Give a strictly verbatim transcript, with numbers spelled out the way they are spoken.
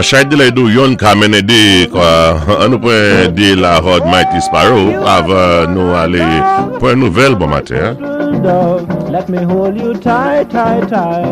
Chait de lè dou yon ka mene de kwa an nou pren de la Rod Mighty Sparrow avant nou ale pour une nouvelle bon matin. Let me hold you tight, tight, tight.